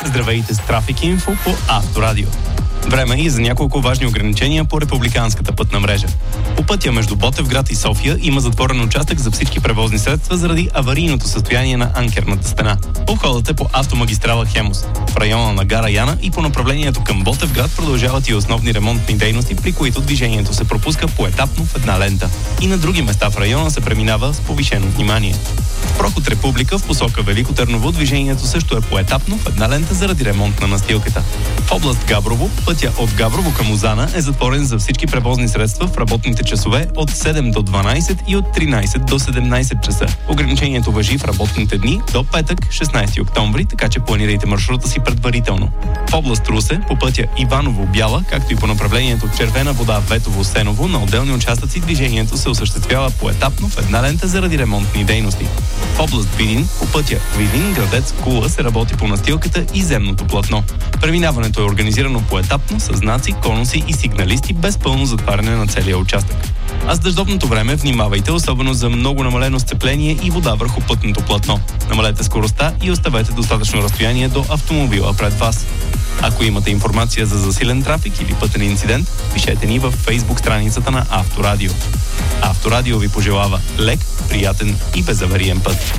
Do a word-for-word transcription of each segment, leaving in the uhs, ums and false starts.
Здравейте с Трафик Инфо по Авторадио. Време и за няколко важни ограничения по републиканската пътна мрежа. По пътя между Ботевград и София има затворен участък за всички превозни средства заради аварийното състояние на анкерната стена. Обходът е по автомагистрала Хемус. В района на гара Яна и по направлението към Ботевград продължават и основни ремонтни дейности, при които движението се пропуска поетапно в една лента. И на други места в района се преминава с повишено внимание. В проход Република в посока Велико Търново движението също е поетапно в една лента заради ремонт на настилката. В област Габрово пътя от Габрово към Лозана е затворен за всички превозни средства в работните часове от седем до дванайсет и от тринайсет до седемнайсет часа. Ограничението важи в работните дни до петък, шестнайсети октомври, така че планирайте маршрута си предварително. В област Русе по пътя Иваново-Бяла, както и по направлението Червена вода Ветово-Сеново на отделни участъци движението се осъществява поетапно в една лента заради ремонтни дейности. В област Видин по пътя Видин-Градец-Кула се работи по настилката и земното платно. Преминаването е организирано поетапно с знаци, конуси и сигналисти без пълно затваряне на целия участък. А с дъждовното време внимавайте, особено за много намалено сцепление и вода върху пътното платно. Намалете скоростта и оставете достатъчно разстояние до автомобила пред вас. Ако имате информация за засилен трафик или пътен инцидент, пишете ни във Фейсбук страницата на Авторадио. Авторадио ви пожелава лек, приятен и безавариен път.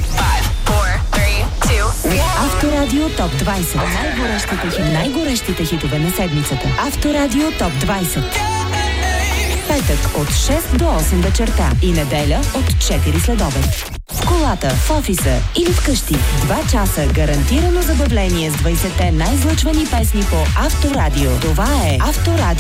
Авторадио Топ двайсет. Най-горещите, хит... Най-горещите хитове на седмицата. Авторадио Топ двайсет. Петък от шест до осем вечерта и неделя от четири следобед. В колата, в офиса или вкъщи. Два часа гарантирано забавление с двайсетте най-излъчвани песни по Авторадио. Това е Авторадио.